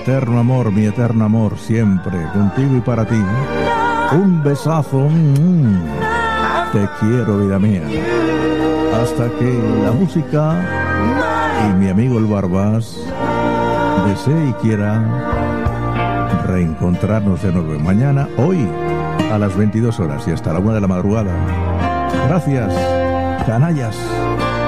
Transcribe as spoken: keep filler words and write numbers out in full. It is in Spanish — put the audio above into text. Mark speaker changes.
Speaker 1: Eterno amor, mi eterno amor, siempre contigo y para ti. Un besazo. Mm, te quiero, vida mía. Hasta que la música y mi amigo el Barbas desee y quiera reencontrarnos de nuevo mañana, hoy a las veintidós horas y hasta la una de la madrugada. Gracias, canallas.